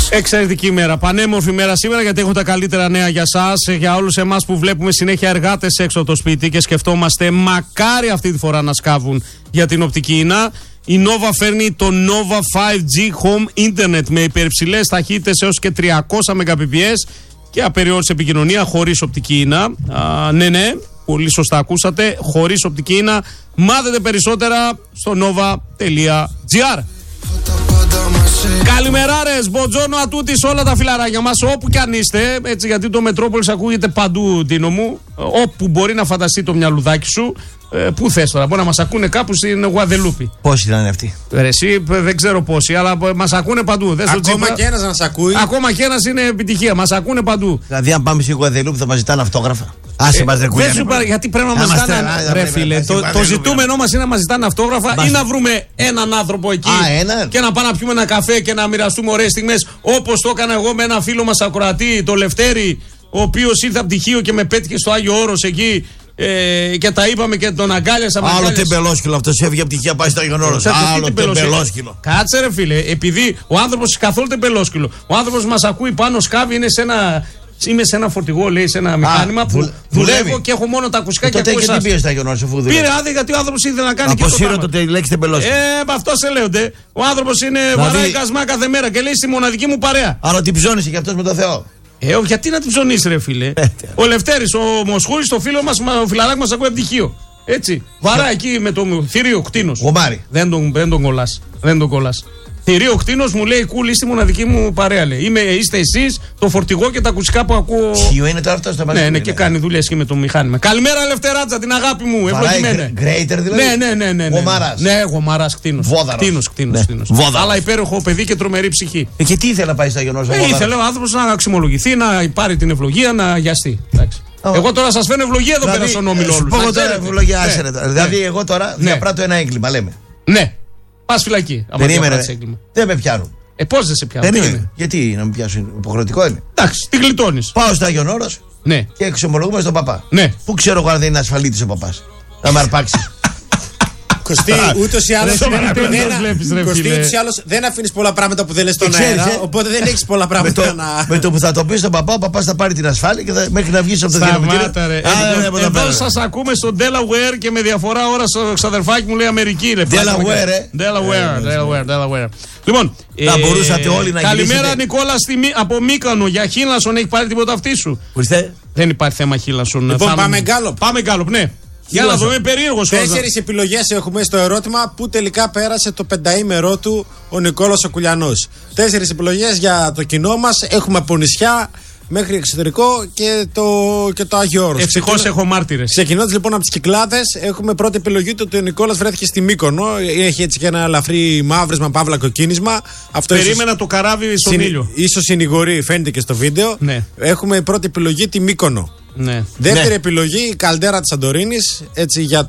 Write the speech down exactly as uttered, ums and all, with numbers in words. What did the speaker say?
Εξαιρετική ημέρα. Πανέμορφη ημέρα σήμερα, γιατί έχω τα καλύτερα νέα για εσάς, για όλους εμάς που βλέπουμε συνέχεια εργάτες έξω από το σπίτι και σκεφτόμαστε μακάρι αυτή τη φορά να σκάβουν για την οπτική ίνα. Η Nova φέρνει το Nova φάιβ τζι Home Internet με υπερψηλές ταχύτητες έως και τριακόσια μεγαμπιτ και απεριόριστη επικοινωνία χωρίς οπτική ίνα. Α, ναι, ναι, πολύ σωστά ακούσατε. Χωρίς οπτική ίνα. Μάθετε περισσότερα στο nova τελεία gr. Καλημεράρες, μποτζόνο ατούτη σε όλα τα φιλαράκια μας, όπου κι αν είστε, έτσι, γιατί το Μετρόπολης ακούγεται παντού, Τίνο μου, όπου μπορεί να φανταστεί το μυαλουδάκι σου. Ε, πού θες τώρα, μπορεί να μας ακούνε κάπου στην Γουαδελούπη. Πόσοι ήταν αυτοί? Ρε, εσύ δεν ξέρω πόσοι, αλλά μας ακούνε παντού. Δες Ακόμα Τσίπρα, και ένας να σε ακούει. Ακόμα και ένας είναι επιτυχία, μας ακούνε παντού. Δηλαδή, αν πάμε στη Γουαδελούπη θα μας ζητάνε αυτόγραφα. Άσε μας, ρε Δεν σου είπα, γιατί πρέπει να μας ζητάνε. Ρε φίλε, το, το ζητούμενό μας είναι να μας ζητάνε αυτόγραφα ή να βρούμε έναν άνθρωπο εκεί Α, ένα. και να πάμε να πιούμε ένα καφέ και να μοιραστούμε ωραίες στιγμές, όπως το έκανα εγώ με ένα φίλο μας ακροατή, το Λευτέρη, ο οποίος ήρθε από πτυχίο και με πέτυχε στο Άγιο Όρος εκεί. Ε, και τα είπαμε και τον αγκάλιασα. Άλλο τεμπελόσκυλο, αυτό έφυγε από πτυχία, πάει στο Άγιο Όρος. Άλλο τεμπελόσκυλο. Κάτσε ρε φίλε, επειδή ο άνθρωπος καθόλου τεμπελόσκυλο. Ο άνθρωπος μας ακούει πάνω σκάβει, είναι σε ένα. Είμαι σε ένα φορτηγό, λέει, σε ένα μηχάνημα που δουλεύει. δουλεύω και έχω μόνο τα ακουστικά και ακούω. Τότε και τι πήγε στο Άγιο Όρος, αφού δουλεύει. Πήρε άδεια γιατί ο άνθρωπος ήθελε να κάνει. Αποσύρω το τη λέξη τεμπελόσκυλο. Ε, με αυτό σε λέονται. Ο άνθρωπος είναι δηλαδή... βαράει κασμά κάθε μέρα και λέει στη μοναδική μου παρέα. Άρα την ψώνησε και αυτός με το Θεό. Ε, γιατί να την ψωνίσει, ρε φίλε. Ο Λευτέρης, ο Μοσχούρης, το φίλο μας, ο φιλαράκι μας ακούει από πτυχίο. Έτσι. Βαρά εκεί με το θηρίο κτίνος. Γομάρι. Δεν τον, δεν τον κολλάς. Δεν τον κολλάς. Θηρίο κτίνος μου λέει: Κούλη, είστε μοναδική μου παρέα. Λέει. Είμαι, είστε εσείς, το φορτηγό και τα ακουστικά που ακούω. Ποιο είναι τώρα αυτό στο μαγαζί? Ναι, ναι, και κάνει δουλειές και με το μηχάνημα. Καλημέρα, Λευτεράτσα, την αγάπη μου. Ευλογημένη. Γκρέιτερ δηλαδή. Ναι, ναι, ναι. ναι, ναι. Γομάρας. Ναι, γομάρας κτίνος. Κτίνος, κτίνος. Αλλά υπέροχο παιδί και τρομερή ψυχή. Ε, και τι ήθελε να πάει στο Άγιο Όρος? Ε, ήθελε ο άνθρωπος να αξιμολογηθεί, να πάρει την ευλογία, να αγιαστεί. Oh. Εγώ τώρα σας φαίνω ευλογία εδώ δηλαδή, πέρα στον όμιλο όλους. Εγώ τώρα ευλογία, άσερε τώρα. Δηλαδή, εγώ τώρα ναι. διαπράττω ένα έγκλημα, λέμε. Ναι. Πας φυλακή. Περίμενε. Δεν με πιάνουν. Ε, πώς δεν σε πιάνουν? Δεν είναι. Γιατί να με πιάσουν, υποχρεωτικό είναι. Εντάξει, τη γλιτώνεις. Πάω στο Άγιον Όρος ναι. και εξομολογούμε στον παπά. Ναι. Πού ξέρω εγώ αν δεν είναι ασφαλίτης ο παπάς? Να με αρπάξει. Κωστή, ούτως ή άλλως δεν αφήνεις πολλά πράγματα που δεν λες στον αέρα. Οπότε δεν έχεις πολλά πράγματα να. Με το που θα το πει στον παπά, ο παπάς θα πάρει την ασφάλεια και μέχρι να βγεις από το διαμετήριο. Εδώ σας ακούμε στο Delaware και με διαφορά ώρα στο ξαδερφάκι μου λέει Αμερική. Delaware, Delaware. Λοιπόν, θα μπορούσατε όλοι να γυρίσετε. Καλημέρα Νικόλα από Μύκονο. Για Χίλασον έχει πάρει τίποτα αυτή σου? Δεν υπάρχει θέμα Χίλασον. Λοιπόν, πάμε γκάλοπ. Πάμε γκάλοπ, ναι. Για να δούμε περίεργος. Τέσσερις επιλογές έχουμε στο ερώτημα που τελικά πέρασε το πενταήμερό του ο Νικόλας ο Κουλιανός. Τέσσερις επιλογές για το κοινό μας. Έχουμε από νησιά μέχρι εξωτερικό και το, και το Άγιο Όρος. Ευτυχώς Ξεκινώ... έχω μάρτυρες. Ξεκινώντας λοιπόν από τις Κυκλάδες, έχουμε πρώτη επιλογή του ότι ο Νικόλας βρέθηκε στη Μύκονο. Έχει έτσι και ένα ελαφρύ μαύρισμα, παύλα κοκκίνισμα. Αυτό περίμενα ίσως... το καράβι στον συν... ήλιο. Ίσως συνηγορεί, φαίνεται και στο βίντεο. Ναι. Έχουμε πρώτη επιλογή τη Μύκονο. Ναι. Δεύτερη ναι. επιλογή η καλντέρα της Σαντορίνης, έτσι για